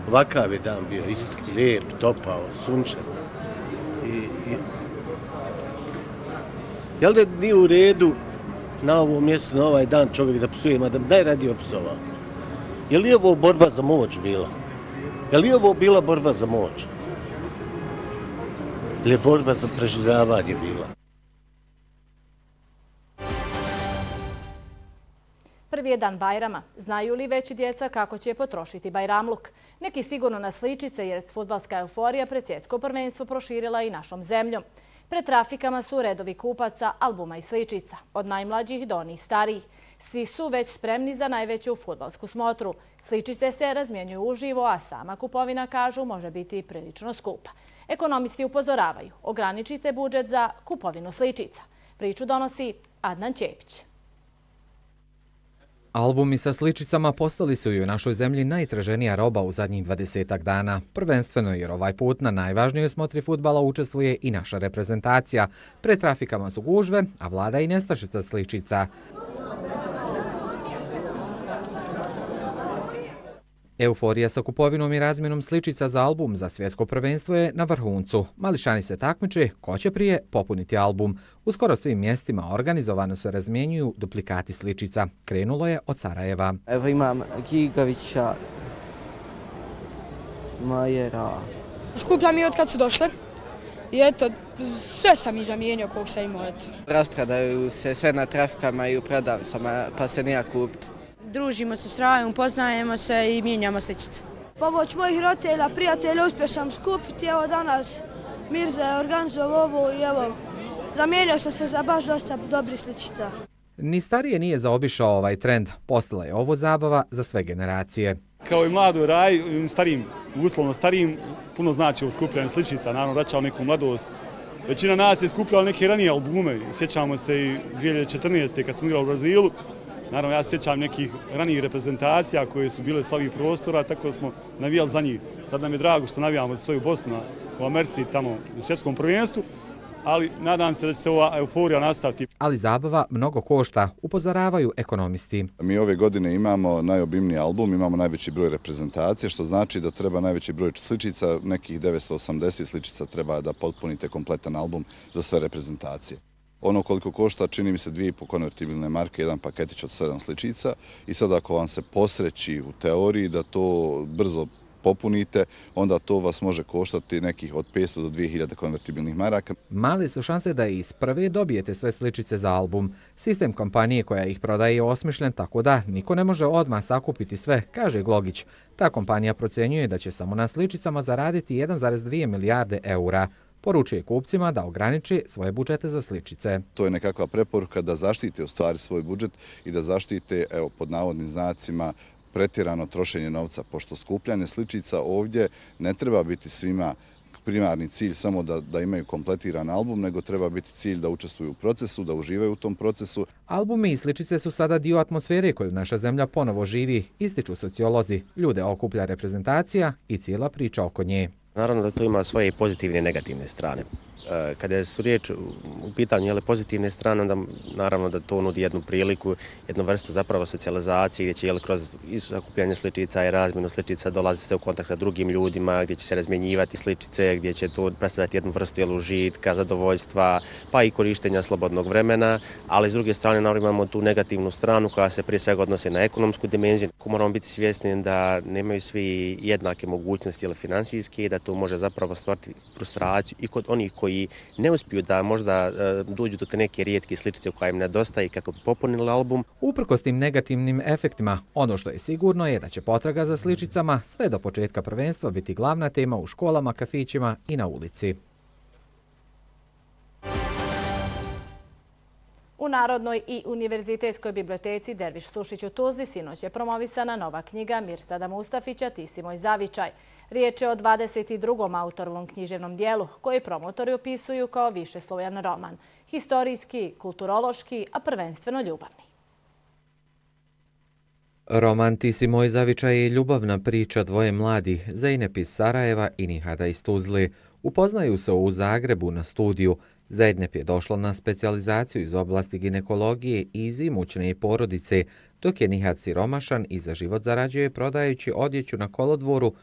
Ovakav je dan bio isti, lijep, topao, sunčan. Jel da nije u redu na ovom mjestu, na ovaj dan čovjek da psuje, da najradije opsovao? Je li ovo borba za moć bila? Je li ovo bila borba za moć? Ili je borba za preživljavanje bila? Prvi je dan Bajrama. Znaju li već djeca kako će potrošiti Bajramluk? Neki sigurno na sličice jer fudbalska euforija pred svjetsko prvenstvo proširila i našom zemljom. Pred trafikama su redovi kupaca, albuma i sličica, od najmlađih do onih starijih. Svi su već spremni za najveću fudbalsku smotru. Sličice se razmjenjuju uživo, a sama kupovina, kažu, može biti prilično skupa. Ekonomisti upozoravaju, ograničite budžet za kupovinu sličica. Priču donosi Adnan Ćepić. Albumi sa sličicama postali su i u našoj zemlji najtraženija roba u zadnjih 20 dana. Prvenstveno jer ovaj put na najvažnijoj smotri fudbala učestvuje i naša reprezentacija. Pred trafikama su gužve, a vlada i nestašica sličica. Euforija sa kupovinom i razmjenom sličica za album za svjetsko prvenstvo je na vrhuncu. Mališani se takmiče ko će prije popuniti album. U skoro svim mjestima organizovano se razmjenjuju duplikati sličica. Krenulo je od Sarajeva. Evo imam Gigovića, Majera. Skuplja mi od kad su došle i eto, sve sam i zamijenio kog sam imao. Raspredaju se sve na trafikama i u prodavnicama, pa se nija kupiti. Družimo se s Rajom, poznajemo se i mijenjamo sličice. Pomoć mojih roditelja, prijatelja uspio sam skupiti. Evo danas Mirza je organizovao ovo i evo, zamijenio sam se za baš dosta dobrih sličica. Ni starije nije zaobišao ovaj trend. Postala je ovo zabava za sve generacije. Kao i mladoj Raj, uslovno starijim, puno znači ovo skupljanje sličica, naravno vraćao neku mladost. Većina nas je skupljala neke ranije albume. Sjećamo se i 2014. kad smo igrali u Brazilu. Naravno, ja se sjećam nekih ranijih reprezentacija koje su bile s ovih prostora, tako da smo navijali za njih. Sad nam je drago što navijamo za svoju Bosnu u Americi, tamo u svjetskom prvenstvu, ali nadam se da će se ova euforija nastaviti. Ali zabava mnogo košta, upozoravaju ekonomisti. Mi ove godine imamo najobimniji album, imamo najveći broj reprezentacije, što znači da treba najveći broj sličica, nekih 980 sličica treba da potpunite kompletan album za sve reprezentacije. Ono koliko košta, čini mi se 2,5 konvertibilne marke, jedan paketić od 7 sličica i sad ako vam se posreći u teoriji da to brzo popunite, onda to vas može koštati nekih od 500 do 2000 konvertibilnih maraka. Male su šanse da iz prve dobijete sve sličice za album. Sistem kompanije koja ih prodaje je osmišljen tako da niko ne može odmah sakupiti sve, kaže Glogić. Ta kompanija procjenjuje da će samo na sličicama zaraditi 1,2 milijarde eura. Poručuje kupcima da ograniči svoje budžete za sličice. To je nekakva preporuka da zaštite u stvari svoj budžet i da zaštite, evo, pod navodnim znacima, pretjerano trošenje novca, pošto skupljanje sličica ovdje ne treba biti svima primarni cilj samo da imaju kompletiran album, nego treba biti cilj da učestvuju u procesu, da uživaju u tom procesu. Albumi i sličice su sada dio atmosfere koju naša zemlja ponovo živi, ističu sociolozi. Ljude okuplja reprezentacija i cijela priča oko nje. Naravno da to ima svoje pozitivne i negativne strane. Kada su riječ u pitanju pozitivne strane, onda naravno da to nudi jednu priliku, jednu vrstu zapravo socijalizacije gdje će kroz sakupljanje sličica i razmjenu sličica dolazi se u kontakt sa drugim ljudima, gdje će se razmjenjivati sličice, gdje će to predstavljati jednu vrstu užitka, zadovoljstva, pa i korištenja slobodnog vremena, ali s druge strane naravno imamo tu negativnu stranu koja se prije svega odnosi na ekonomsku dimenziju. Moramo biti svjesni da nemaju svi jednake mogućnosti ili financijske, da to može zapravo stvoriti frustraciju i kod onih koji ne uspiju da možda dođu do te neke rijetke sličice u koja im nedostaje kako bi popunili album. Uprkos tim negativnim efektima, ono što je sigurno je da će potraga za sličicama sve do početka prvenstva biti glavna tema u školama, kafićima i na ulici. U Narodnoj i univerzitetskoj biblioteci Derviš Sušić u Tuzli sinoć je promovisana nova knjiga Mirsada Mustafića Ti si moj zavičaj. Riječ je o 22. autorovom književnom dijelu koji promotori opisuju kao višeslojan roman. Historijski, kulturološki, a prvenstveno ljubavni. Roman Ti si moj zavičaj je ljubavna priča dvoje mladih, Zeynep iz Sarajeva i Nihada iz Tuzli. Upoznaju se u Zagrebu na studiju. Zeynep je došla na specijalizaciju iz oblasti ginekologije i iz imućne porodice, dok je Nihad siromašan i za život zarađuje prodajući odjeću na kolodvoru